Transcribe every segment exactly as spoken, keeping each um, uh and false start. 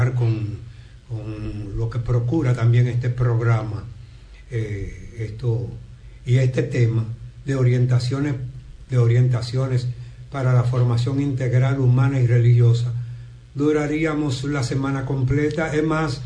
con, con lo que procura también este programa, eh, esto y este tema de orientaciones, de orientaciones para la formación integral humana y religiosa. Duraríamos la semana completa, es más,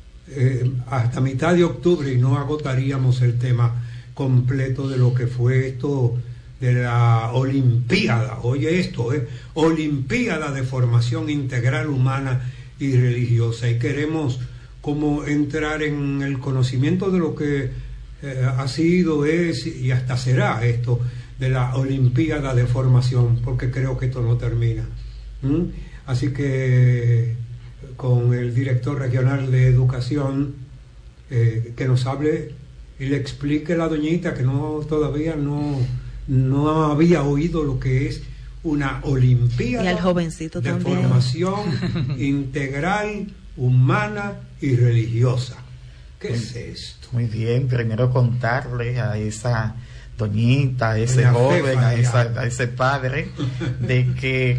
eh, hasta mitad de octubre, y no agotaríamos el tema completo de lo que fue esto de la Olimpiada. Oye esto, eh, Olimpiada de Formación Integral Humana y Religiosa, y queremos como entrar en el conocimiento de lo que eh, ha sido, es y hasta será esto de la Olimpiada de Formación, porque creo que esto no termina. ¿Mm? Así que con el director regional de educación, eh, que nos hable y le explique la doñita que no todavía no, no había oído lo que es una Olimpiada y al jovencito de también. Formación integral, humana y religiosa. ¿Qué muy, es esto? Muy bien, primero contarle a esa doñita, a ese Doña joven, Fefa, a, esa, a ese padre, de que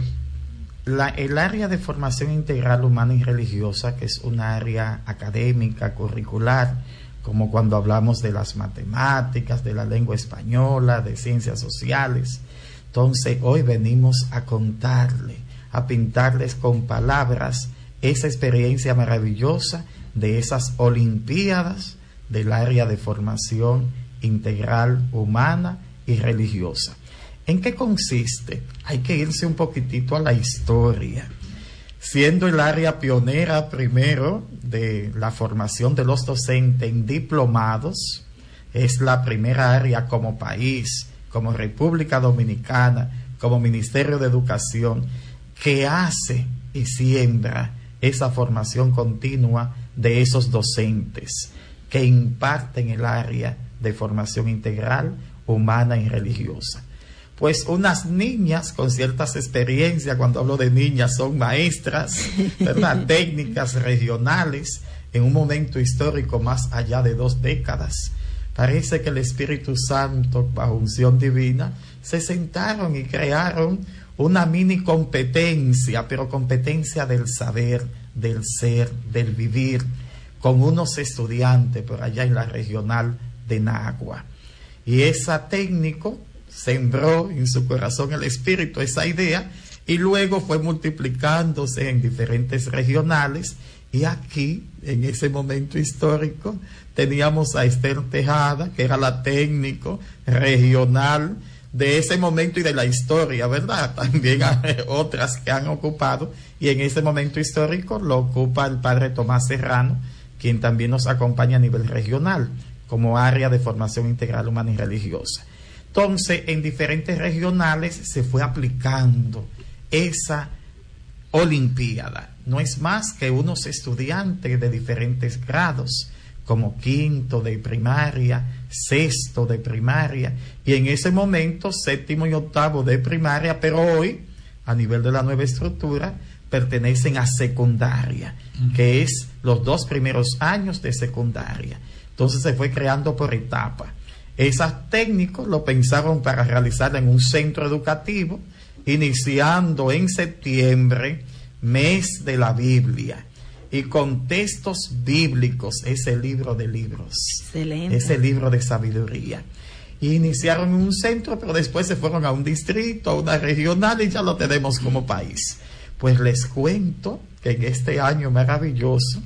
la, el área de formación integral humana y religiosa, que es un área académica, curricular, como cuando hablamos de las matemáticas, de la lengua española, de ciencias sociales. Entonces hoy venimos a contarle, a pintarles con palabras esa experiencia maravillosa de esas Olimpiadas del área de formación integral humana y religiosa. ¿En qué consiste? Hay que irse un poquitito a la historia. Siendo el área pionera primero de la formación de los docentes en diplomados, es la primera área como país, como República Dominicana, como Ministerio de Educación, que hace y siembra esa formación continua de esos docentes que imparten el área de formación integral, humana y religiosa. Pues unas niñas con ciertas experiencias, cuando hablo de niñas son maestras, ¿verdad? Técnicas regionales, en un momento histórico más allá de dos décadas. Parece que el Espíritu Santo, bajo unción divina, se sentaron y crearon una mini competencia, pero competencia del saber, del ser, del vivir, con unos estudiantes por allá en la regional de Nagua. Y esa técnico sembró en su corazón el espíritu, esa idea, y luego fue multiplicándose en diferentes regionales. Y aquí, en ese momento histórico, teníamos a Esther Tejada, que era la técnico regional de ese momento y de la historia, ¿verdad? También hay otras que han ocupado, y en ese momento histórico lo ocupa el padre Tomás Serrano, quien también nos acompaña a nivel regional, como área de formación integral humana y religiosa. Entonces, en diferentes regionales se fue aplicando esa Olimpiada. No es más que unos estudiantes de diferentes grados, como quinto de primaria, sexto de primaria, y en ese momento séptimo y octavo de primaria, pero hoy, a nivel de la nueva estructura, pertenecen a secundaria, uh-huh. que es los dos primeros años de secundaria. Entonces se fue creando por etapa. Esos técnicos lo pensaron para realizar en un centro educativo, iniciando en septiembre, mes de la Biblia, y con textos bíblicos, ese libro de libros, excelente, ese libro de sabiduría. Y iniciaron en un centro, pero después se fueron a un distrito, a una regional, y ya lo tenemos como país. Pues les cuento que en este año maravilloso,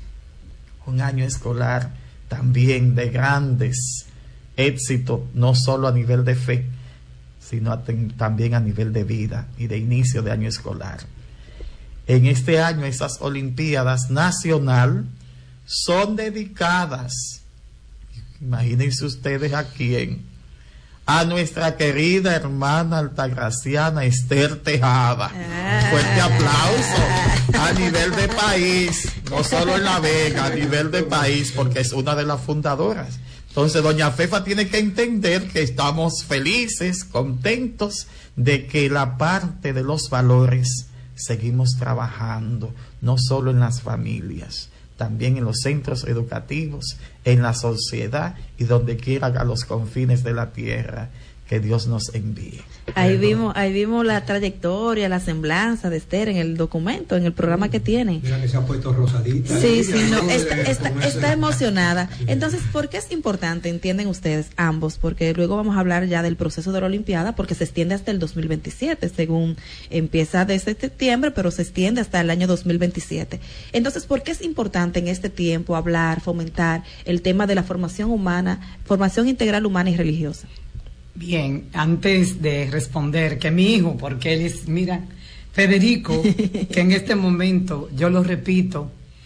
un año escolar también de grandes éxitos, no solo a nivel de fe, sino a ten, también a nivel de vida y de inicio de año escolar. En este año esas Olimpiadas Nacional son dedicadas, imagínense ustedes a quién, a nuestra querida hermana altagraciana Esther Tejada. Ah. Fuerte aplauso a nivel de país, no solo en La Vega, a nivel de país, porque es una de las fundadoras. Entonces doña Fefa tiene que entender que estamos felices, contentos de que la parte de los valores seguimos trabajando, no solo en las familias, también en los centros educativos, en la sociedad y donde quiera a los confines de la tierra, que Dios nos envíe. Ahí vimos, ahí vimos la trayectoria, la semblanza de Esther en el documento, en el programa que tiene. Mira que se ha puesto rosadita. Sí, sí, no, está, está, está emocionada. Entonces, ¿por qué es importante, entienden ustedes, ambos? Porque luego vamos a hablar ya del proceso de la Olimpiada, porque se extiende hasta el dos mil veintisiete, según empieza desde septiembre, pero se extiende hasta el año dos mil veintisiete. Entonces, ¿por qué es importante en este tiempo hablar, fomentar el tema de la formación humana, formación integral humana y religiosa? Bien, antes de responder, que mi hijo, porque él es, mira, Federico, que en este momento, yo lo repito,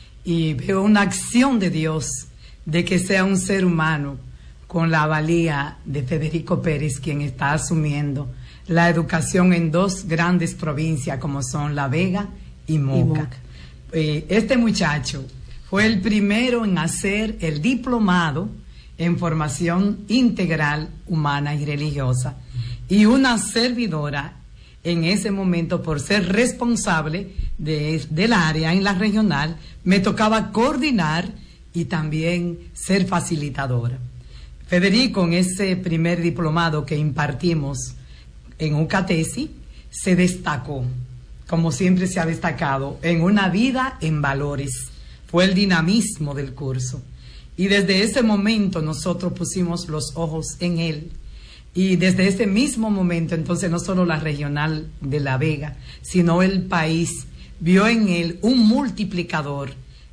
y veo una acción de Dios de que sea un ser humano con la valía de Federico Pérez, quien está asumiendo la educación en dos grandes provincias como son La Vega y Moca. Y Moca. Eh, este muchacho fue el primero en hacer el diplomado en formación integral humana y religiosa, y una servidora en ese momento, por ser responsable de, del área en la regional, me tocaba coordinar y también ser facilitadora. Federico, en ese primer diplomado que impartimos en UCATESI, se destacó, como siempre se ha destacado, en una vida en valores. Fue el dinamismo del curso. Y desde ese momento nosotros pusimos los ojos en él. Y desde ese mismo momento, entonces, no solo la regional de La Vega, sino el país vio en él un multiplicador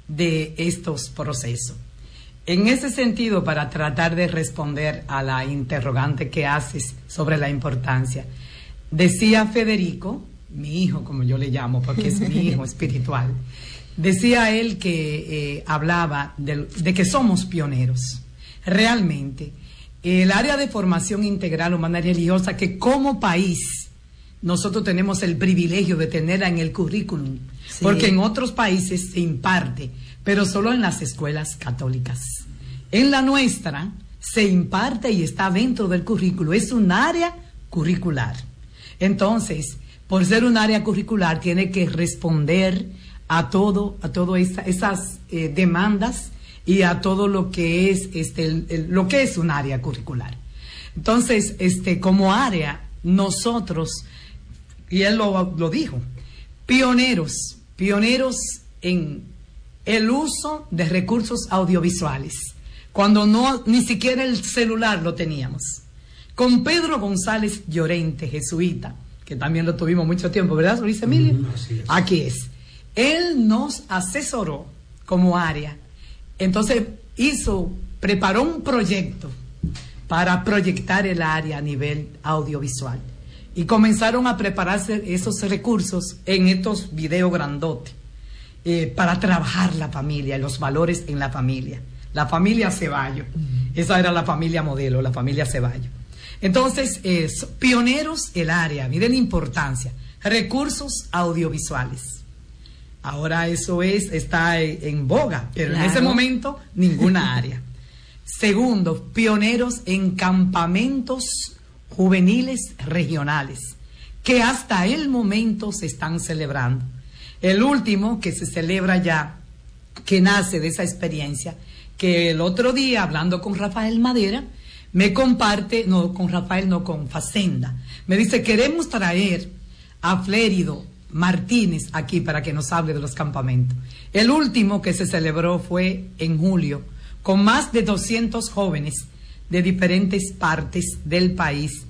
de estos procesos. En ese sentido, para tratar de responder a la interrogante que haces sobre la importancia, decía Federico, mi hijo, como yo le llamo, porque es mi hijo espiritual, decía él que eh, hablaba de, de que somos pioneros. Realmente, el área de formación integral humana y religiosa, que como país nosotros tenemos el privilegio de tenerla en el currículum, sí, porque en otros países se imparte, pero solo en las escuelas católicas. En la nuestra se imparte y está dentro del currículo, es un área curricular. Entonces, por ser un área curricular, tiene que responder a todo, a todo esa, esas eh, demandas y a todo lo que es este el, el, lo que es un área curricular. Entonces, este como área, nosotros, y él lo, lo dijo, pioneros, pioneros en el uso de recursos audiovisuales, cuando no ni siquiera el celular lo teníamos. Con Pedro González Llorente, jesuita, que también lo tuvimos mucho tiempo, ¿verdad, Luis Emilio? Mm, así es. Aquí es. Él nos asesoró como área. Entonces hizo, preparó un proyecto para proyectar el área a nivel audiovisual. Y comenzaron a prepararse esos recursos en estos videos grandotes eh, para trabajar la familia, los valores en la familia. La familia Ceballos. Esa era la familia modelo, la familia Ceballos. Entonces, eh, pioneros el área, miren la importancia. Recursos audiovisuales. Ahora eso es, está en boga, pero claro, en ese momento ninguna área. Segundo, pioneros en campamentos juveniles regionales, que hasta el momento se están celebrando. El último que se celebra ya, que nace de esa experiencia, que el otro día, hablando con Rafael Madera, me comparte, no, con Rafael, no, con Facenda, me dice, queremos traer a Flérido Martínez aquí para que nos hable de los campamentos. El último que se celebró fue en julio, con más de doscientos jóvenes de diferentes partes del país,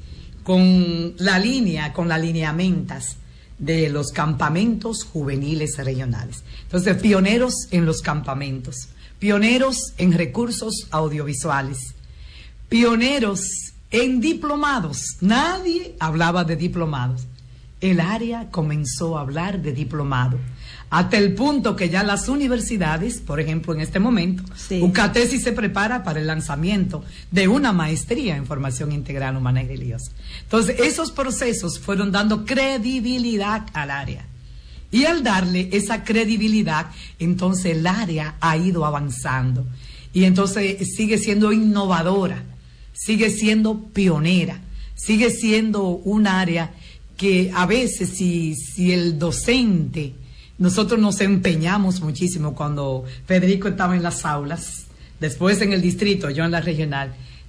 con la línea, con las lineamentas de los campamentos juveniles regionales. Entonces, pioneros en los campamentos, pioneros en recursos audiovisuales, pioneros en diplomados. Nadie hablaba de diplomados. El área comenzó a hablar de diplomado, hasta el punto que ya las universidades, por ejemplo en este momento, sí, UCATESI se prepara para el lanzamiento de una maestría en formación integral humana y religiosa. Entonces esos procesos fueron dando credibilidad al área, y al darle esa credibilidad, entonces el área ha ido avanzando, y entonces sigue siendo innovadora, sigue siendo pionera, sigue siendo un área que a veces si, si el docente, nosotros nos empeñamos muchísimo cuando Federico estaba en las aulas, después en el distrito, yo en la regional,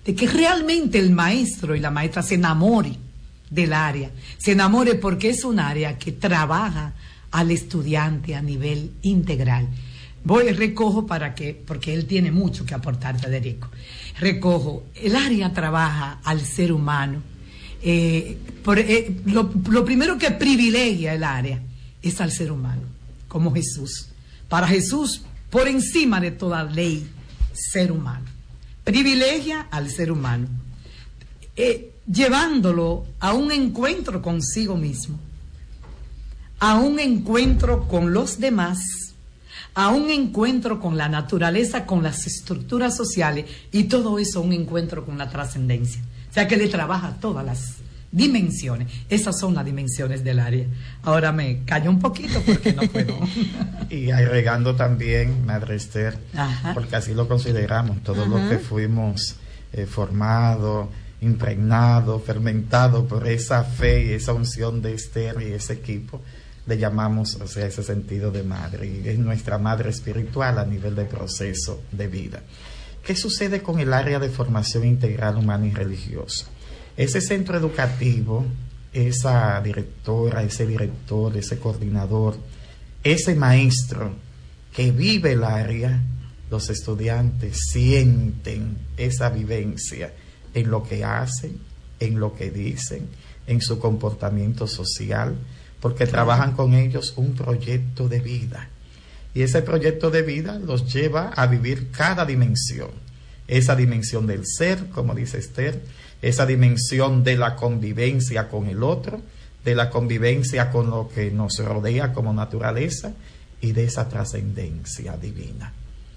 de que realmente el maestro y la maestra se enamore del área, se enamore porque es un área que trabaja al estudiante a nivel integral. Voy, recojo para que, porque él tiene mucho que aportar, Federico. Recojo, el área trabaja al ser humano. Eh, por, eh, lo, lo primero que privilegia el área es al ser humano, como Jesús. Para Jesús, por encima de toda ley, ser humano. Privilegia al ser humano, eh, llevándolo a un encuentro consigo mismo, a un encuentro con los demás, a un encuentro con la naturaleza, con las estructuras sociales, y todo eso un encuentro con la trascendencia. O sea que le trabaja todas las dimensiones. Esas son las dimensiones del área. Ahora me callo un poquito porque no puedo. Y agregando también, Madre Esther, Ajá. porque así lo consideramos, todos los que fuimos eh, formados, impregnados, fermentados por esa fe y esa unción de Esther y ese equipo, le llamamos, o sea, ese sentido de madre, y es nuestra madre espiritual a nivel de proceso de vida. ¿Qué sucede con el área de formación integral humana y religiosa? Ese centro educativo, esa directora, ese director, ese coordinador, ese maestro que vive el área, los estudiantes sienten esa vivencia en lo que hacen, en lo que dicen, en su comportamiento social, porque trabajan con ellos un proyecto de vida. Y ese proyecto de vida los lleva a vivir cada dimensión. Esa dimensión del ser, como dice Esther, esa dimensión de la convivencia con el otro, de la convivencia con lo que nos rodea como naturaleza y de esa trascendencia divina.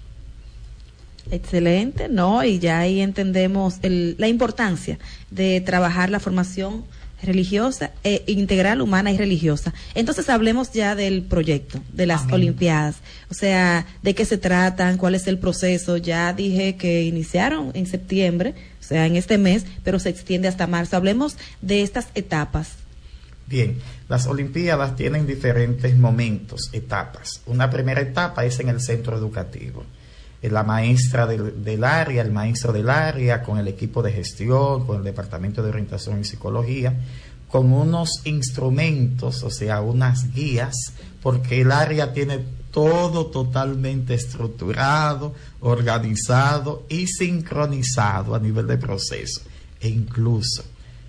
Excelente, ¿no? Y ya ahí entendemos el, la importancia de trabajar la formación religiosa, eh, integral, humana y religiosa. Entonces hablemos ya del proyecto, de las Amén. Olimpiadas, o sea, de qué se tratan, cuál es el proceso. Ya dije que iniciaron en septiembre, o sea, en este mes, pero se extiende hasta marzo. Hablemos de estas etapas. Bien, las Olimpiadas tienen diferentes momentos, etapas. Una primera etapa es en el centro educativo. La maestra del, del área, el maestro del área, con el equipo de gestión, con el departamento de orientación y psicología, con unos instrumentos, o sea, unas guías, porque el área tiene todo totalmente estructurado, organizado y sincronizado a nivel de proceso. E incluso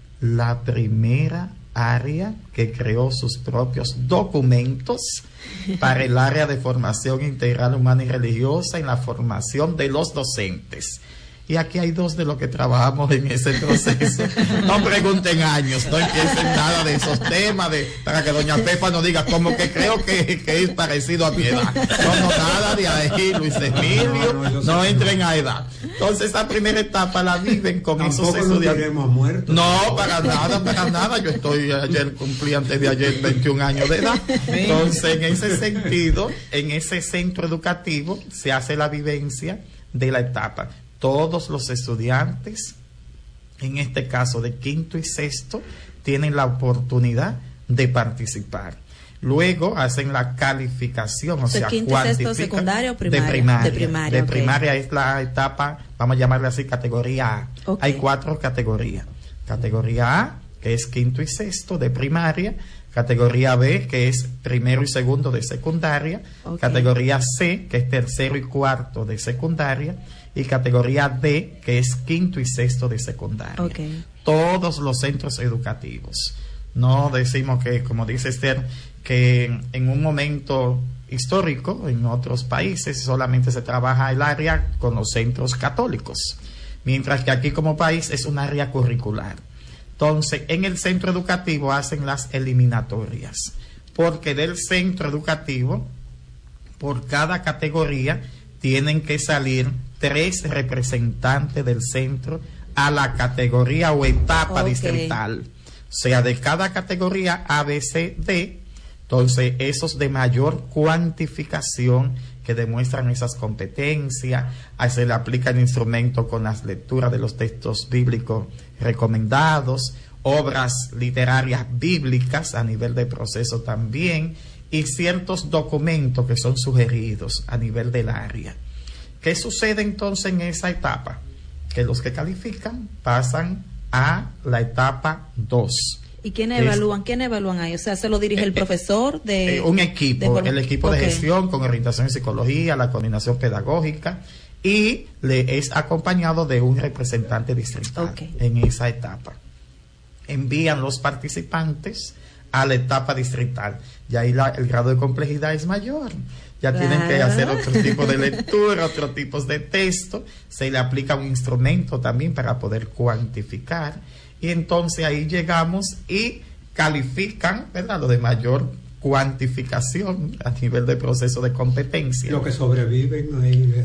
la primera área que creó sus propios documentos para el área de formación integral humana y religiosa en la formación de los docentes. Y aquí hay dos de los que trabajamos en ese proceso. No pregunten años, no empiecen nada de esos temas de, para que doña Pepa no diga como que creo que, que es parecido a mi edad. No, no, nada de ahí, Luis Emilio, no, no, no entren a edad. Entonces esta primera etapa la viven con esos estudiantes. No, para nada, para nada. Yo estoy, ayer cumplí antes de ayer veintiún años de edad. Entonces en ese sentido, en ese centro educativo se hace la vivencia de la etapa. Todos los estudiantes, en este caso de quinto y sexto, tienen la oportunidad de participar. Luego hacen la calificación, o sea, quinto y sexto, secundaria o primaria. De primaria. De primaria, de okay. primaria es la etapa, vamos a llamarla así, categoría A. Okay. Hay cuatro categorías. Categoría A, que es quinto y sexto de primaria. Categoría B, que es primero y segundo de secundaria. Okay. Categoría C, que es tercero y cuarto de secundaria. Y categoría D, que es quinto y sexto de secundaria. Okay. Todos los centros educativos. No decimos que, como dice Esther, que en un momento histórico, en otros países, solamente se trabaja el área con los centros católicos, mientras que aquí como país es un área curricular. Entonces, en el centro educativo hacen las eliminatorias, porque del centro educativo, por cada categoría, tienen que salir tres representantes del centro a la categoría o etapa okay. distrital. O sea, de cada categoría A, B, C, D, entonces esos de mayor cuantificación que demuestran esas competencias, ahí se le aplica el instrumento con las lecturas de los textos bíblicos recomendados, obras literarias bíblicas a nivel de proceso también, y ciertos documentos que son sugeridos a nivel del área. ¿Qué sucede entonces en esa etapa? que los que califican pasan a la etapa dos. ¿Y quiénes evalúan? ¿Quién evalúan ahí? O sea, ¿se lo dirige el profesor? de eh, Un equipo, de el equipo okay. de gestión con orientación en psicología, la coordinación pedagógica, y le es acompañado de un representante distrital okay. en esa etapa. Envían los participantes a la etapa distrital, y ahí la, el grado de complejidad es mayor. Ya claro. tienen que hacer otro tipo de lectura, otros tipos de texto, se le aplica un instrumento también para poder cuantificar, y entonces ahí llegamos y califican, ¿verdad?, lo de mayor cuantificación a nivel de proceso de competencia. Los que sobreviven ahí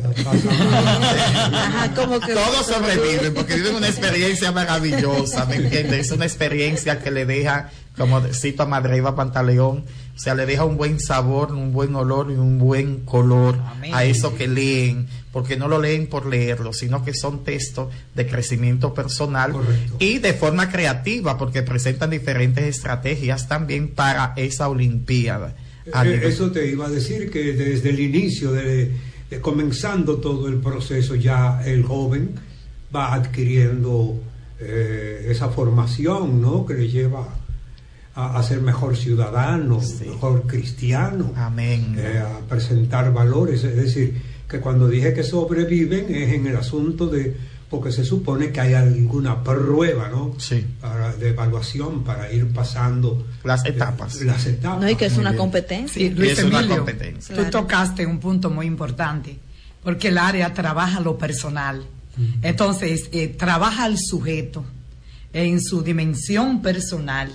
Ajá, como que todos sobreviven porque viven una experiencia maravillosa, ¿me entiendes? Es una experiencia que le deja, como cito a Madre Eva Pantaleón, o sea, le deja un buen sabor, un buen olor y un buen color Amén. A eso que leen, porque no lo leen por leerlo, sino que son textos de crecimiento personal. Correcto. Y de forma creativa, porque presentan diferentes estrategias también para esa Olimpiada. Eh, eso te iba a decir, que desde el inicio, de, de comenzando todo el proceso, ya el joven va adquiriendo eh, esa formación, ¿no?, que le lleva a, a ser mejor ciudadano, sí. mejor cristiano. Amén. Eh, a presentar valores. Es decir, que cuando dije que sobreviven es en el asunto de, porque se supone que hay alguna prueba, ¿no? Sí. Para, de evaluación para ir pasando las etapas. De, las etapas. No, y que es una competencia. Sí, Luis es Emilio, una competencia. Tú claro. tocaste un punto muy importante, porque el área trabaja lo personal. Uh-huh. Entonces, eh, trabaja al sujeto en su dimensión personal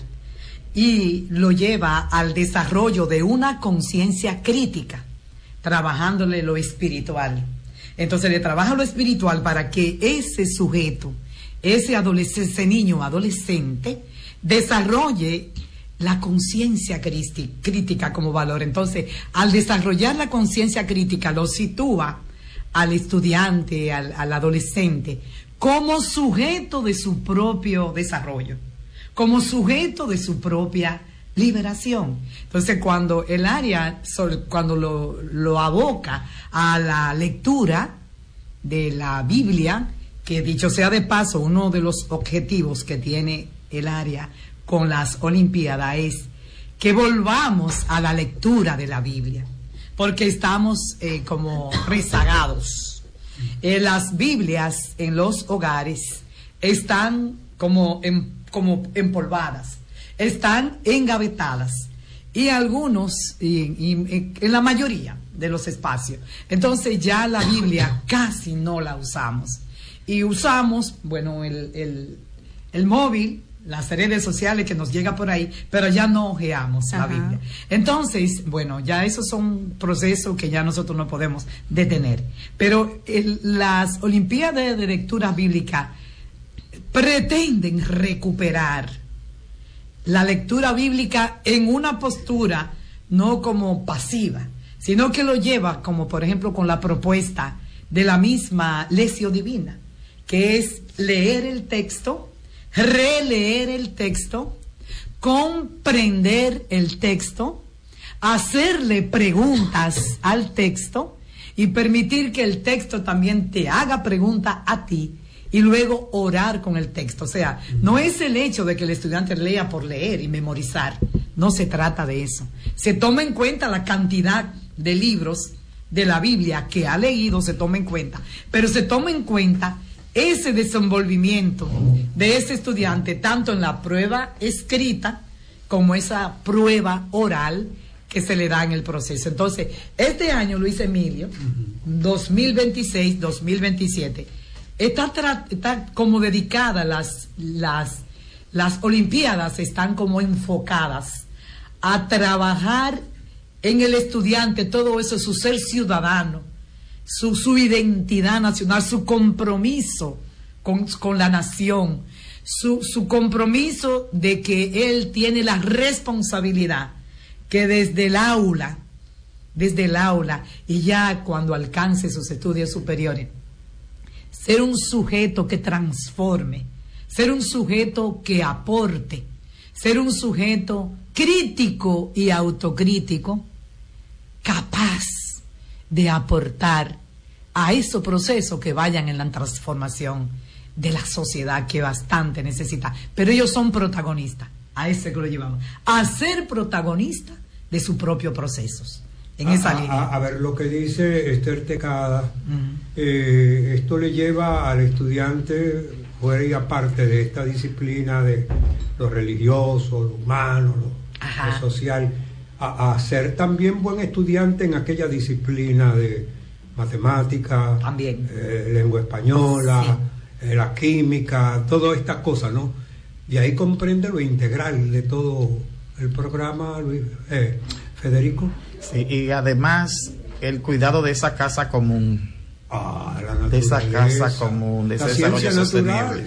y lo lleva al desarrollo de una conciencia crítica, trabajándole lo espiritual. Entonces le trabaja lo espiritual para que ese sujeto, ese adolescente, ese niño adolescente, desarrolle la conciencia crítica como valor. Entonces, al desarrollar la conciencia crítica, lo sitúa al estudiante, al, al adolescente, como sujeto de su propio desarrollo, como sujeto de su propia liberación. Entonces, cuando el área, cuando lo, lo aboca a la lectura de la Biblia, que dicho sea de paso, uno de los objetivos que tiene el área con las Olimpiadas es que volvamos a la lectura de la Biblia, porque estamos eh, como rezagados. Eh, las Biblias en los hogares están como, en, como empolvadas, están engavetadas, y algunos, y, y, en la mayoría de los espacios. Entonces ya la Biblia casi no la usamos. Y usamos, bueno, el, el, el móvil, las redes sociales que nos llega por ahí, pero ya no ojeamos Ajá. la Biblia. Entonces, bueno, ya esos son procesos que ya nosotros no podemos detener. Pero el, las Olimpiadas de Lectura Bíblica pretenden recuperar la lectura bíblica en una postura no como pasiva, sino que lo lleva, como por ejemplo con la propuesta de la misma Lección Divina, que es leer el texto, releer el texto, comprender el texto, hacerle preguntas al texto y permitir que el texto también te haga preguntas a ti, y luego orar con el texto. O sea, no es el hecho de que el estudiante lea por leer y memorizar, no se trata de eso. Se toma en cuenta la cantidad de libros de la Biblia que ha leído, se toma en cuenta, pero se toma en cuenta ese desenvolvimiento de ese estudiante, tanto en la prueba escrita como esa prueba oral que se le da en el proceso. Entonces, este año, Luis Emilio, dos mil veintiséis dos mil veintisiete, Está, está como dedicada, las, las, las Olimpiadas están como enfocadas a trabajar en el estudiante todo eso, su ser ciudadano, su, su identidad nacional, su compromiso con, con la nación, su, su compromiso de que él tiene la responsabilidad que desde el aula, desde el aula y ya cuando alcance sus estudios superiores, ser un sujeto que transforme, ser un sujeto que aporte, ser un sujeto crítico y autocrítico, capaz de aportar a esos procesos que vayan en la transformación de la sociedad que bastante necesita. Pero ellos son protagonistas, a ese que lo llevamos, a ser protagonistas de sus propios procesos. En a, esa a, línea. A, a ver, lo que dice Esther Tecada, uh-huh. eh, esto le lleva al estudiante, fuera y aparte de esta disciplina de lo religioso, lo humano, lo, lo social, a, a ser también buen estudiante en aquella disciplina de matemática, también. Eh, lengua española, sí. eh, la química, todas estas cosas, ¿no? Y ahí comprende lo integral de todo el programa, Luis, eh, Federico. Sí, y además el cuidado de esa casa común, ah, la de esa casa común, de ese desarrollo sostenible.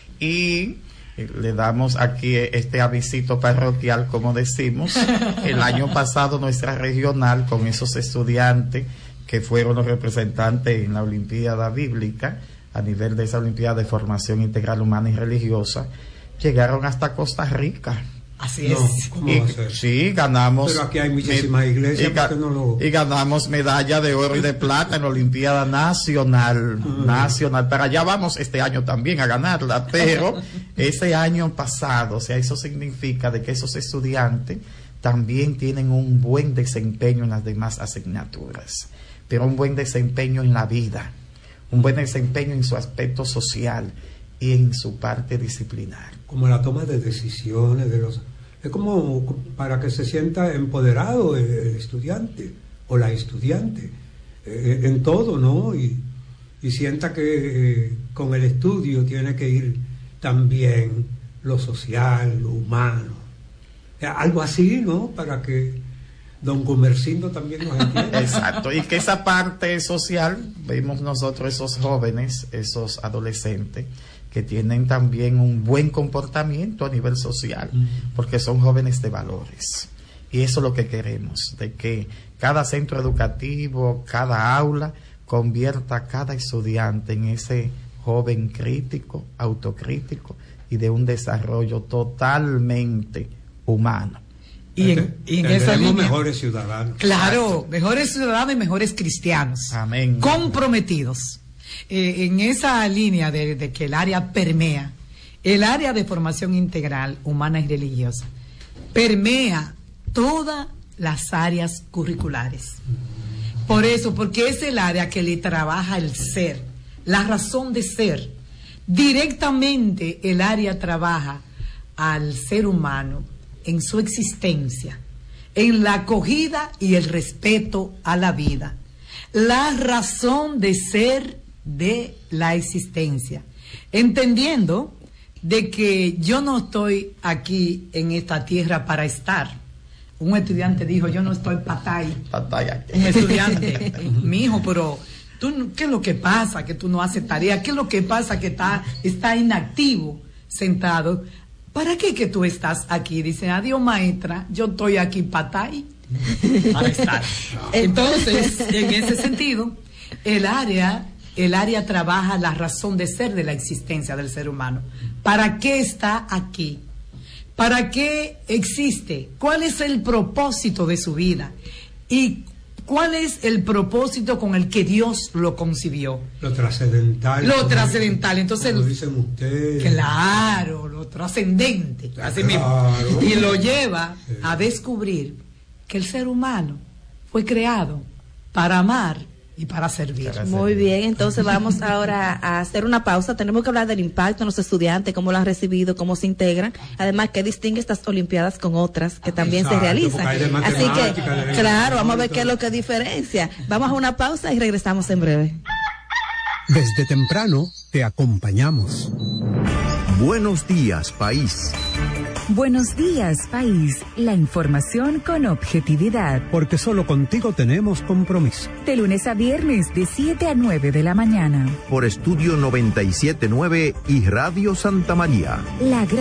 Y le damos aquí este avisito parroquial, como decimos. El año pasado nuestra regional, con esos estudiantes que fueron los representantes en la Olimpiada Bíblica, a nivel de esa Olimpiada de Formación Integral Humana y Religiosa, llegaron hasta Costa Rica. Así no, es. ¿cómo y, va a ser? Sí, ganamos. Pero aquí hay muchísimas iglesias. Y, ga, no lo... y ganamos medalla de oro y de plata en la Olimpiada Nacional. Uh-huh. Nacional. Para allá vamos este año también a ganarla. Pero ese año pasado, o sea, eso significa de que esos estudiantes también tienen un buen desempeño en las demás asignaturas. Pero un buen desempeño en la vida. Un buen desempeño en su aspecto social y en su parte disciplinar. Como la toma de decisiones de los... Es como para que se sienta empoderado el, el estudiante o la estudiante eh, en todo, ¿no? Y, y sienta que eh, con el estudio tiene que ir también lo social, lo humano. Eh, algo así, ¿no? Para que don Gumersindo también nos entienda. Exacto, y que esa parte social, vemos nosotros esos jóvenes, esos adolescentes, que tienen también un buen comportamiento a nivel social, porque son jóvenes de valores. Y eso es lo que queremos, de que cada centro educativo, cada aula, convierta a cada estudiante en ese joven crítico, autocrítico y de un desarrollo totalmente humano. Y en, y en esa línea, mejores ciudadanos. Claro, Exacto. mejores ciudadanos y mejores cristianos. Amén. Comprometidos. Eh, en esa línea de, de que el área permea, el área de formación integral, humana y religiosa, permea todas las áreas curriculares. Por eso, porque es el área que le trabaja el ser, la razón de ser. Directamente el área trabaja al ser humano en su existencia, en la acogida y el respeto a la vida, la razón de ser de la existencia, entendiendo de que yo no estoy aquí en esta tierra para estar. Un estudiante dijo, yo no estoy patay. Patay. Un estudiante, mi hijo, pero tú, ¿qué es lo que pasa? Que tú no haces tarea. ¿Qué es lo que pasa? Que está, está inactivo, sentado. ¿Para qué que tú estás aquí? Dice, adiós maestra, yo estoy aquí patay para estar. Entonces, en ese sentido, el área El área trabaja la razón de ser de la existencia del ser humano. ¿Para qué está aquí? ¿Para qué existe? ¿Cuál es el propósito de su vida? ¿Y cuál es el propósito con el que Dios lo concibió? Lo trascendental. Lo trascendental. Entonces, como dicen ustedes. Claro, lo trascendente. Así claro. mismo. Y lo lleva sí. a descubrir que el ser humano fue creado para amar y para servir. Muy bien, entonces vamos ahora a hacer una pausa. Tenemos que hablar del impacto en los estudiantes, cómo lo han recibido, cómo se integran, además qué distingue estas olimpiadas con otras que también Exacto, se realizan. Así que, claro, vamos a ver qué es lo que diferencia. Vamos a una pausa y regresamos en breve. Desde temprano te acompañamos. Buenos días, país. Buenos días, país. La información con objetividad. Porque solo contigo tenemos compromiso. De lunes a viernes, de siete a nueve de la mañana. Por Estudio noventa y siete punto nueve y Radio Santa María. La gran